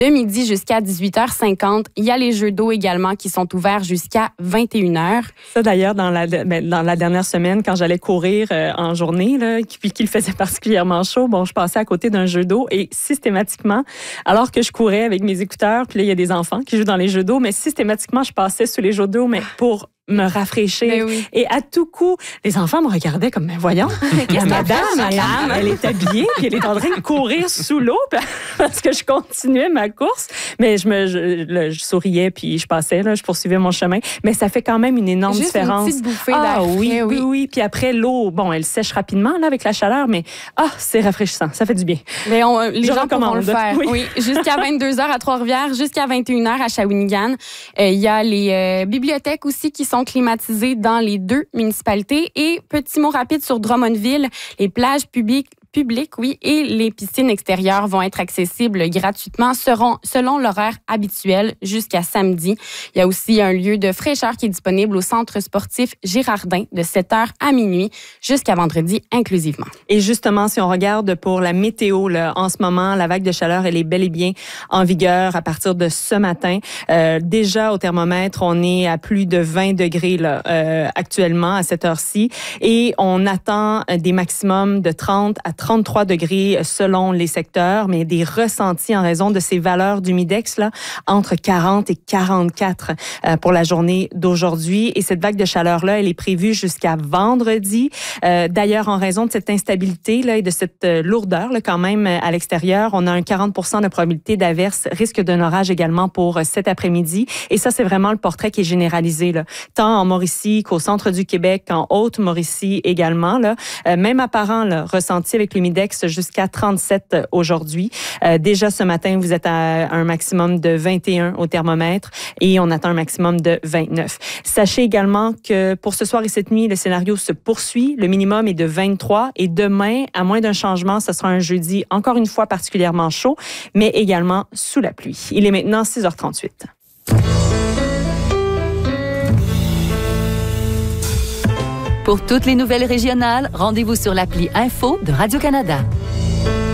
de midi jusqu'à 18h50. Il y a les jeux d'eau également qui sont ouverts jusqu'à 21h. Ça, d'ailleurs, dans la dernière semaine, quand j'allais courir en journée, là, puis qu'il faisait particulièrement chaud, je passais à côté d'un jeu d'eau et systématiquement, alors que je courais avec mes écouteurs, puis là, il y a des enfants qui jouent dans les jeux d'eau, mais systématiquement, je passais sous les jeux d'eau, mais pour me rafraîchir. Oui. Et à tout coup, les enfants me regardaient comme, mais voyons, la madame, elle est habillée, puis elle est en train de courir sous l'eau parce que je continuais ma course. Mais je souriais, puis je passais, là, je poursuivais mon chemin. Mais ça fait quand même une énorme différence. Juste une petite bouffée d'air frais, oui. Puis après, l'eau, elle sèche rapidement là, avec la chaleur, mais c'est rafraîchissant. Ça fait du bien. Mais les gens pourront le faire. Oui. Jusqu'à 22h à Trois-Rivières, jusqu'à 21h à Shawinigan. Il y a les bibliothèques aussi qui sont climatisées dans les 2 municipalités. Et petit mot rapide sur Drummondville, les plages publiques, et les piscines extérieures vont être accessibles gratuitement selon l'horaire habituel jusqu'à samedi. Il y a aussi un lieu de fraîcheur qui est disponible au centre sportif Girardin de 7h à minuit jusqu'à vendredi inclusivement. Et justement, si on regarde pour la météo, là, en ce moment, la vague de chaleur, elle est bel et bien en vigueur à partir de ce matin. Déjà, au thermomètre, on est à plus de 20 degrés là, actuellement à cette heure-ci et on attend des maximums de 30 à 33 degrés selon les secteurs, mais des ressentis en raison de ces valeurs d'humidex là, entre 40 et 44 pour la journée d'aujourd'hui. Et cette vague de chaleur-là, elle est prévue jusqu'à vendredi. D'ailleurs, en raison de cette instabilité là, et de cette lourdeur là, quand même à l'extérieur, on a un 40% de probabilité d'averse, risque d'un orage également pour cet après-midi. Et ça, c'est vraiment le portrait qui est généralisé, là, tant en Mauricie qu'au centre du Québec, qu'en Haute-Mauricie également. Là. Même apparent, là, ressenti avec l'humidex jusqu'à 37 aujourd'hui. Déjà ce matin, vous êtes à un maximum de 21 au thermomètre et on attend un maximum de 29. Sachez également que pour ce soir et cette nuit, le scénario se poursuit. Le minimum est de 23 et demain, à moins d'un changement, ce sera un jeudi encore une fois particulièrement chaud, mais également sous la pluie. Il est maintenant 6h38. Pour toutes les nouvelles régionales, rendez-vous sur l'appli Info de Radio-Canada.